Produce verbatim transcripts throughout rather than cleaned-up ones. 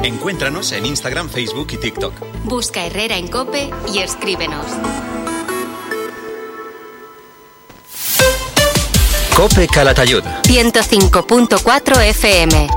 Encuéntranos en Instagram, Facebook y TikTok. Busca Herrera en COPE y escríbenos. COPE Calatayud. ciento cinco punto cuatro F M.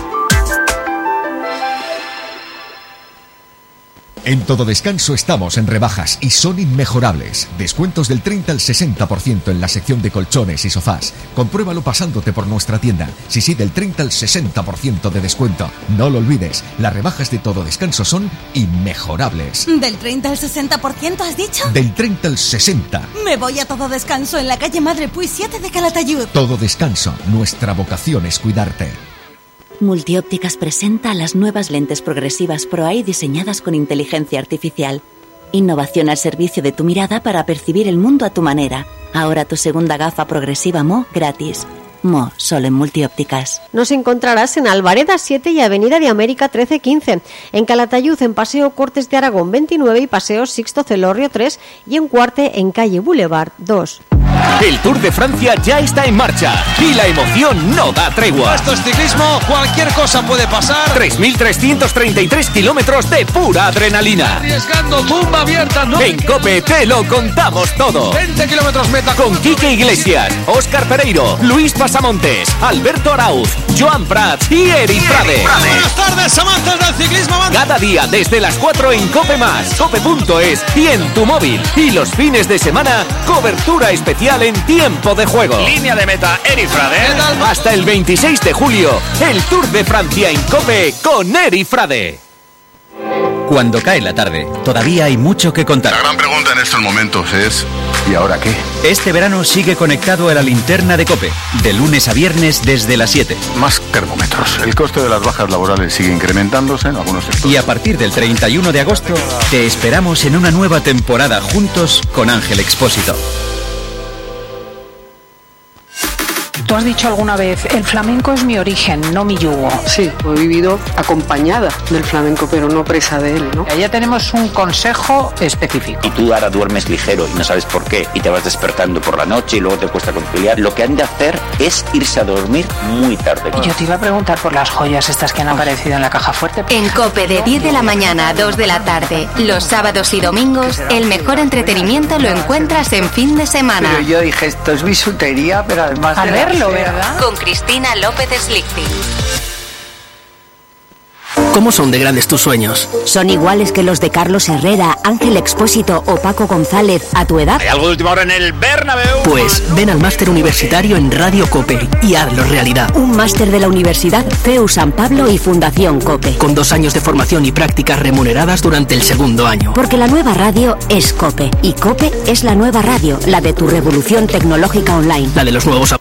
En Todo Descanso estamos en rebajas y son inmejorables. Descuentos del treinta al sesenta por ciento en la sección de colchones y sofás. Compruébalo pasándote por nuestra tienda. Sí, sí, del treinta al sesenta por ciento de descuento. No lo olvides, las rebajas de Todo Descanso son inmejorables. ¿Del treinta al sesenta por ciento has dicho? Del treinta al sesenta. Me voy a Todo Descanso en la calle Madre Puy siete de Calatayud. Todo Descanso, nuestra vocación es cuidarte. Multiópticas presenta las nuevas lentes progresivas ProEye diseñadas con inteligencia artificial. Innovación al servicio de tu mirada para percibir el mundo a tu manera. Ahora tu segunda gafa progresiva Mo gratis. Mo, solo en Multiópticas. Nos encontrarás en Alvareda siete y Avenida de América trece quince, en Calatayud en Paseo Cortes de Aragón veintinueve y Paseo Sixto Celorrio tres y en Cuarte en Calle Boulevard dos. El Tour de Francia ya está en marcha y la emoción no da tregua. Esto es ciclismo, cualquier cosa puede pasar. tres mil trescientos treinta y tres kilómetros de pura adrenalina. Arriesgando, tumba abierta, ¿no? En COPE te lo contamos todo. veinte kilómetros meta. Con Quique Iglesias, Óscar Pereiro, Luis Pasamontes, Alberto Arauz, Joan Prats y Eric Frade. Buenas tardes, amantes del ciclismo. Cada día desde las cuatro en COPE más, cope punto es y en tu móvil. Y los fines de semana, cobertura especial en tiempo de juego. Línea de meta, Eric Frade. Hasta el veintiséis de julio, el Tour de Francia en COPE con Eric Frade. Cuando cae la tarde, todavía hay mucho que contar. La gran pregunta en estos momentos es ¿y ahora qué? Este verano sigue conectado a la linterna de COPE, de lunes a viernes desde las siete. Más termómetros. El coste de las bajas laborales sigue incrementándose en algunos sectores. Y a partir del treinta y uno de agosto, te esperamos en una nueva temporada juntos con Ángel Expósito. Tú has dicho alguna vez, el flamenco es mi origen, no mi yugo. Sí, he vivido acompañada del flamenco, pero no presa de él, ¿no? Ya tenemos un consejo específico. Y tú ahora duermes ligero y no sabes por qué, y te vas despertando por la noche y luego te cuesta conciliar. Lo que han de hacer es irse a dormir muy tarde. Yo te iba a preguntar por las joyas estas que han aparecido en la caja fuerte. En COPE de diez de la mañana a dos de la tarde, los sábados y domingos, el mejor entretenimiento lo encuentras en fin de semana. Pero yo dije, esto es bisutería, pero además... Al verlo, ¿verdad? Con Cristina López Slichting. ¿Cómo son de grandes tus sueños? ¿Son iguales que los de Carlos Herrera, Ángel Expósito o Paco González a tu edad? ¿Hay algo de última hora en el Bernabéu? Pues ven al máster universitario en Radio COPE y hazlo realidad. Un máster de la Universidad C E U San Pablo y Fundación COPE. Con dos años de formación y prácticas remuneradas durante el segundo año. Porque la nueva radio es COPE y COPE es la nueva radio, la de tu revolución tecnológica online. La de los nuevos...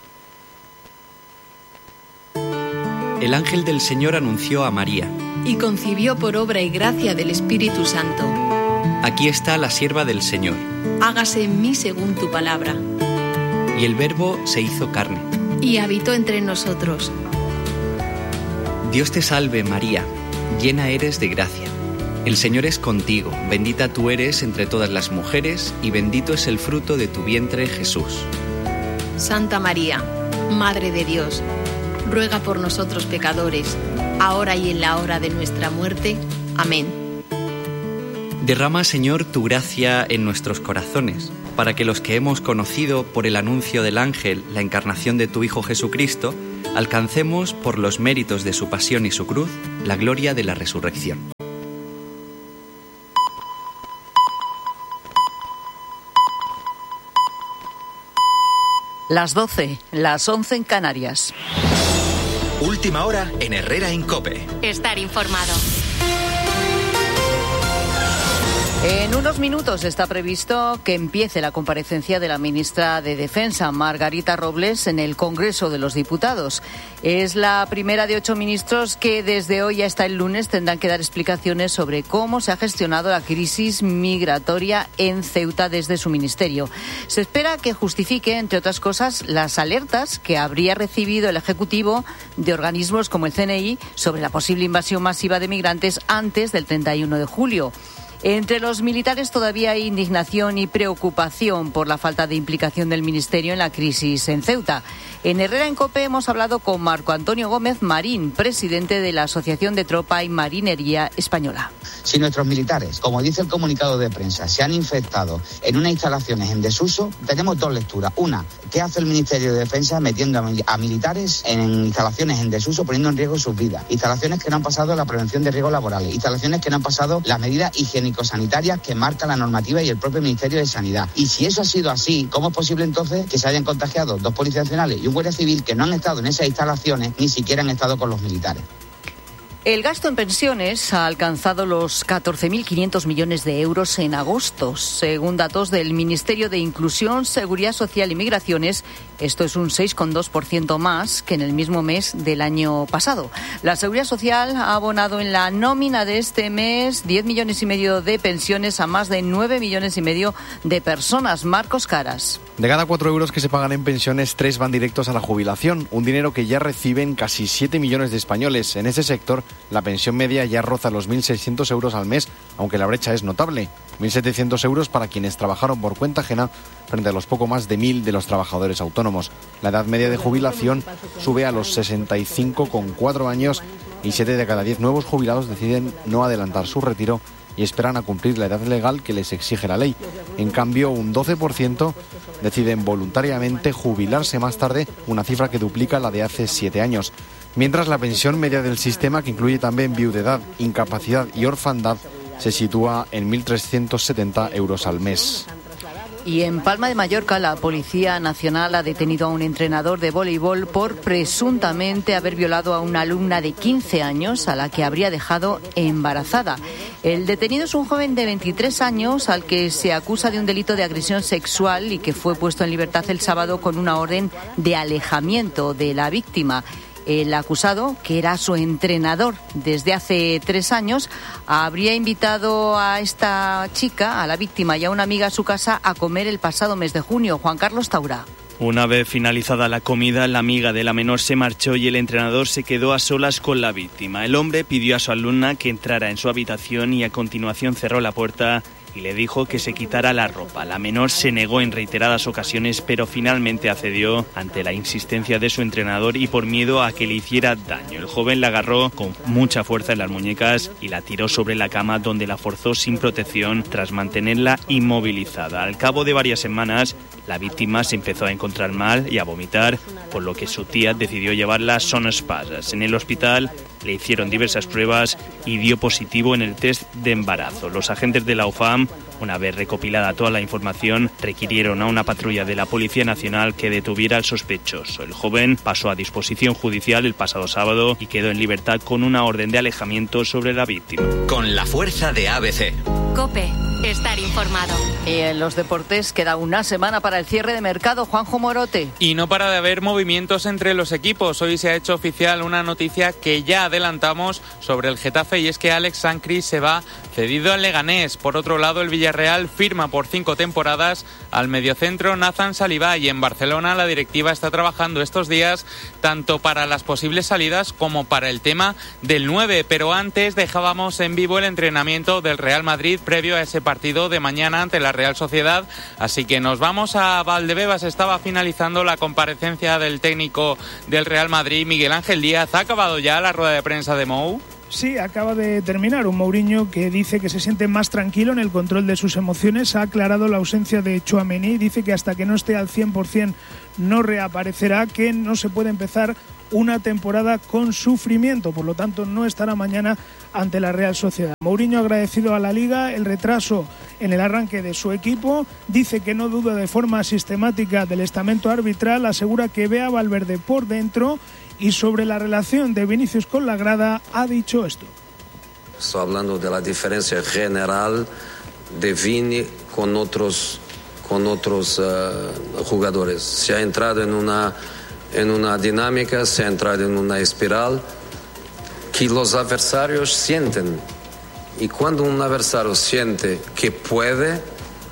El ángel del Señor anunció a María. Y concibió por obra y gracia del Espíritu Santo. Aquí está la sierva del Señor. Hágase en mí según tu palabra. Y el Verbo se hizo carne. Y habitó entre nosotros. Dios te salve, María, llena eres de gracia. El Señor es contigo, bendita tú eres entre todas las mujeres, y bendito es el fruto de tu vientre, Jesús. Santa María, Madre de Dios, ruega por nosotros pecadores, ahora y en la hora de nuestra muerte. Amén. Derrama, Señor, tu gracia en nuestros corazones, para que los que hemos conocido por el anuncio del ángel la encarnación de tu Hijo Jesucristo, alcancemos, por los méritos de su pasión y su cruz, la gloria de la resurrección. Las doce, las once en Canarias. Última hora en Herrera en COPE. Estar informado. En unos minutos está previsto que empiece la comparecencia de la ministra de Defensa, Margarita Robles, en el Congreso de los Diputados. Es la primera de ocho ministros que desde hoy hasta el lunes tendrán que dar explicaciones sobre cómo se ha gestionado la crisis migratoria en Ceuta desde su ministerio. Se espera que justifique, entre otras cosas, las alertas que habría recibido el Ejecutivo de organismos como el C N I sobre la posible invasión masiva de migrantes antes del treinta y uno de julio. Entre los militares todavía hay indignación y preocupación por la falta de implicación del Ministerio en la crisis en Ceuta. En Herrera en COPE hemos hablado con Marco Antonio Gómez Marín, presidente de la Asociación de Tropa y Marinería Española. Si nuestros militares, como dice el comunicado de prensa, se han infectado en unas instalaciones en desuso, tenemos dos lecturas. Una, ¿qué hace el Ministerio de Defensa metiendo a militares en instalaciones en desuso, poniendo en riesgo sus vidas? Instalaciones que no han pasado la prevención de riesgos laborales, instalaciones que no han pasado las medidas higiénico-sanitarias que marca la normativa y el propio Ministerio de Sanidad. Y si eso ha sido así, ¿cómo es posible entonces que se hayan contagiado dos policías nacionales y un guardia civil que no han estado en esas instalaciones, ni siquiera han estado con los militares? El gasto en pensiones ha alcanzado los catorce mil quinientos millones de euros en agosto, según datos del Ministerio de Inclusión, Seguridad Social y Migraciones. Esto es un seis coma dos por ciento más que en el mismo mes del año pasado. La Seguridad Social ha abonado en la nómina de este mes diez millones y medio de pensiones a más de nueve millones y medio de personas. Marcos Caras. De cada cuatro euros que se pagan en pensiones, tres van directos a la jubilación, un dinero que ya reciben casi siete millones de españoles. En ese sector, la pensión media ya roza los mil seiscientos euros al mes, aunque la brecha es notable. mil setecientos euros para quienes trabajaron por cuenta ajena frente a los poco más de mil de los trabajadores autónomos. La edad media de jubilación sube a los sesenta y cinco coma cuatro años y siete de cada diez nuevos jubilados deciden no adelantar su retiro y esperan a cumplir la edad legal que les exige la ley. En cambio, un doce por ciento deciden voluntariamente jubilarse más tarde, una cifra que duplica la de hace siete años. Mientras la pensión media del sistema, que incluye también viudedad, incapacidad y orfandad, se sitúa en mil trescientos setenta euros al mes. Y en Palma de Mallorca, la Policía Nacional ha detenido a un entrenador de voleibol por presuntamente haber violado a una alumna de quince años a la que habría dejado embarazada. El detenido es un joven de veintitrés años al que se acusa de un delito de agresión sexual y que fue puesto en libertad el sábado con una orden de alejamiento de la víctima. El acusado, que era su entrenador desde hace tres años, habría invitado a esta chica, a la víctima y a una amiga a su casa a comer el pasado mes de junio. Juan Carlos Taura. Una vez finalizada la comida, la amiga de la menor se marchó y el entrenador se quedó a solas con la víctima. El hombre pidió a su alumna que entrara en su habitación y a continuación cerró la puerta y le dijo que se quitara la ropa. La menor se negó en reiteradas ocasiones, pero finalmente accedió ante la insistencia de su entrenador y por miedo a que le hiciera daño. El joven la agarró con mucha fuerza en las muñecas y la tiró sobre la cama, donde la forzó sin protección tras mantenerla inmovilizada. Al cabo de varias semanas, la víctima se empezó a encontrar mal y a vomitar, por lo que su tía decidió llevarla a Son Espases. En el hospital le hicieron diversas pruebas y dio positivo en el test de embarazo. Los agentes de la U F A M, una vez recopilada toda la información, requirieron a una patrulla de la Policía Nacional que detuviera al sospechoso. El joven pasó a disposición judicial el pasado sábado y quedó en libertad con una orden de alejamiento sobre la víctima. Con la fuerza de A B C. COPE. Estar informado. Y en los deportes queda una semana para el cierre de mercado. Juanjo Morote. Y no para de haber movimientos entre los equipos. Hoy se ha hecho oficial una noticia que ya adelantamos sobre el Getafe, y es que Alex Sancris se va cedido al Leganés. Por otro lado, el Villarreal firma por cinco temporadas al mediocentro Nathan Saliba, y en Barcelona la directiva está trabajando estos días tanto para las posibles salidas como para el tema del nueve. Pero antes dejábamos en vivo el entrenamiento del Real Madrid previo a ese partido de mañana ante la Real Sociedad, así que nos vamos a Valdebebas. Estaba finalizando la comparecencia del técnico del Real Madrid, Miguel Ángel Díaz. ¿Ha acabado ya la rueda de prensa de Mou? Sí, acaba de terminar. Un Mourinho que dice que se siente más tranquilo en el control de sus emociones. Ha aclarado la ausencia de Tchouaméni. Dice que hasta que no esté al cien por ciento no reaparecerá, que no se puede empezar una temporada con sufrimiento, por lo tanto no estará mañana ante la Real Sociedad. Mourinho ha agradecido a la Liga el retraso en el arranque de su equipo, dice que no duda de forma sistemática del estamento arbitral, asegura que ve a Valverde por dentro, y sobre la relación de Vinicius con la grada ha dicho esto. Estoy hablando de la diferencia general de Vini con otros, con otros uh, jugadores. Se ha entrado en una en una dinámica, se ha entrado en una espiral que los adversarios sienten. Y cuando un adversario siente que puede,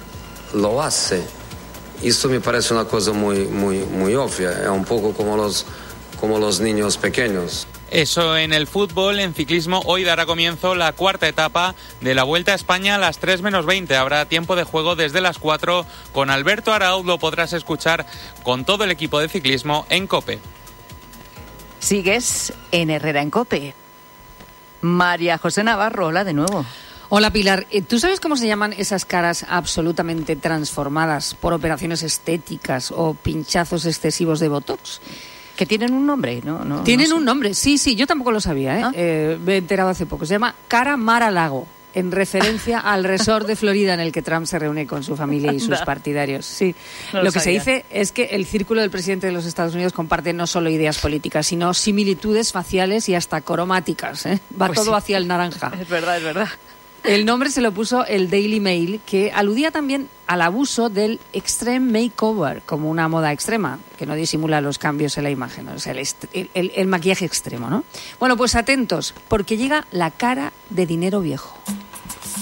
lo hace. Esto me parece una cosa muy, muy, muy obvia. Es un poco como los, como los niños pequeños. Eso en el fútbol. En ciclismo hoy dará comienzo la cuarta etapa de la Vuelta a España a las tres menos veinte. Habrá tiempo de juego desde las cuatro con Alberto Arauz. Lo podrás escuchar con todo el equipo de ciclismo en COPE. Sigues en Herrera en COPE. María José Navarro, hola de nuevo. Hola Pilar, ¿tú sabes cómo se llaman esas caras absolutamente transformadas por operaciones estéticas o pinchazos excesivos de Botox? Que tienen un nombre, ¿no? no tienen no sé. un nombre, sí, sí, yo tampoco lo sabía, ¿eh? ¿Ah? Eh, me he enterado hace poco. Se llama cara Mar-a-Lago, en referencia al resort de Florida en el que Trump se reúne con su familia y sus partidarios. Sí, no lo, lo que sabía. Se dice es que el círculo del presidente de los Estados Unidos comparte no solo ideas políticas, sino similitudes faciales y hasta cromáticas, ¿eh? Va pues todo sí. hacia el naranja. Es verdad, es verdad. El nombre se lo puso el Daily Mail, que aludía también al abuso del extreme makeover, como una moda extrema, que no disimula los cambios en la imagen, ¿no? O sea, el, el, el, el maquillaje extremo, ¿no? Bueno, pues atentos, porque llega la cara de dinero viejo.